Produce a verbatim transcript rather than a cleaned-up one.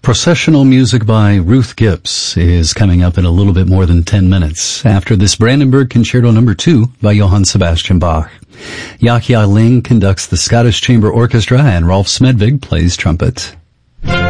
Processional music by Ruth Gibbs is coming up in a little bit more than ten minutes after this Brandenburg Concerto number two by Johann Sebastian Bach. Yahya Ling conducts the Scottish Chamber Orchestra and Rolf Smedvig plays trumpet.